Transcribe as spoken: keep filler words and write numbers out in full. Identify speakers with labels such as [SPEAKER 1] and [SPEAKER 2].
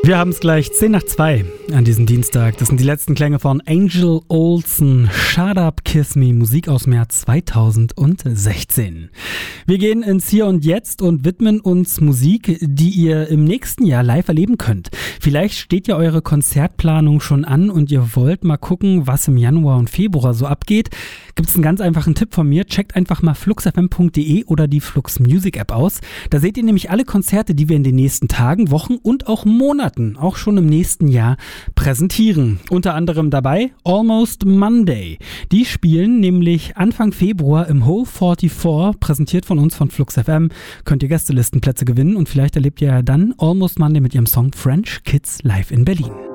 [SPEAKER 1] Wir haben es gleich zehn nach zwei an diesem Dienstag. Das sind die letzten Klänge von Angel Olsen. Shut Up, Kiss Me, Musik aus dem Jahr zweitausendsechzehn. Wir gehen ins Hier und Jetzt und widmen uns Musik, die ihr im nächsten Jahr live erleben könnt. Vielleicht steht ja eure Konzertplanung schon an und ihr wollt mal gucken, was im Januar und Februar so abgeht. Gibt es einen ganz einfachen Tipp von mir. Checkt einfach mal flux f m punkt d e oder die Flux Music App aus. Da seht ihr nämlich alle Konzerte, die wir in den nächsten Tagen, Wochen und auch Monaten, auch schon im nächsten Jahr, präsentieren. Unter anderem dabei Almost Monday. Die spielen nämlich Anfang Februar im Hole vierundvierzig, präsentiert von uns von Flux F M. Könnt ihr Gästelistenplätze gewinnen und vielleicht erlebt ihr ja dann Almost Monday mit ihrem Song French Kids live in Berlin.